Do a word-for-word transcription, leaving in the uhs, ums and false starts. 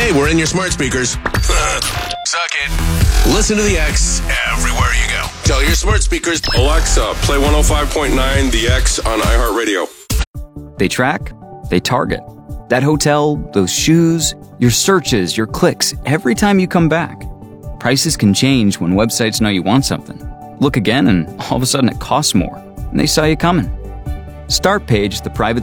Hey, we're in your smart speakers. Suck it. Listen to the X everywhere you go. Tell your smart speakers. Alexa, play one oh five point nine The X on iHeartRadio. They track, they target. That hotel, those shoes, your searches, your clicks, every time you come back. Prices can change when websites know you want something. Look again and all of a sudden it costs more. And they saw you coming. Startpage, the private